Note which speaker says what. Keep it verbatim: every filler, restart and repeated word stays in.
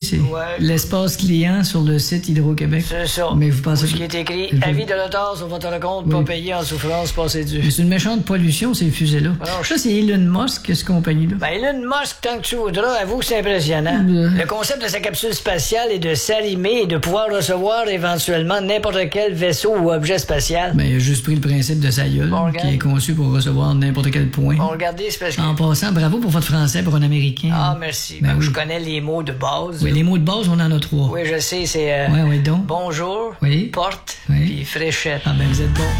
Speaker 1: c'est
Speaker 2: Ouais.
Speaker 1: l'espace client sur le site Hydro-Québec.
Speaker 2: C'est ça.
Speaker 1: Mais vous pensez
Speaker 2: Ce
Speaker 1: que...
Speaker 2: qui est écrit,
Speaker 1: Je-
Speaker 2: avis de retard sur votre compte,
Speaker 1: Oui.
Speaker 2: pas payé en souffrance, passé dû.
Speaker 1: Mais c'est une méchante pollution, ces fusées-là.
Speaker 2: Alors,
Speaker 1: Ça, c'est Elon Musk, cette compagnie-là.
Speaker 2: Ben, Elon Musk, tant que tu voudras, avoue que c'est impressionnant.
Speaker 1: Euh.
Speaker 2: Le concept de sa capsule spatiale est de s'allumer et de pouvoir recevoir éventuellement n'importe quel vaisseau ou objet spatial.
Speaker 1: Ben, il a juste pris le principe de sa gueule,
Speaker 2: Bon, regarde.
Speaker 1: qui est conçu pour recevoir n'importe quel point.
Speaker 2: Bon, regardez, c'est parce que...
Speaker 1: En passant, bravo pour votre français pour un Américain.
Speaker 2: Ah, merci.
Speaker 1: Ben
Speaker 2: Ben,
Speaker 1: oui.
Speaker 2: Je connais les mots de base.
Speaker 1: Oui, les mots de base, on en a trois.
Speaker 2: Oui, je sais, c'est... euh,
Speaker 1: Ouais, ouais, donc.
Speaker 2: Bonjour,
Speaker 1: Oui.
Speaker 2: porte,
Speaker 1: Oui.
Speaker 2: puis fréchette.
Speaker 1: Ah, ben, vous êtes bon.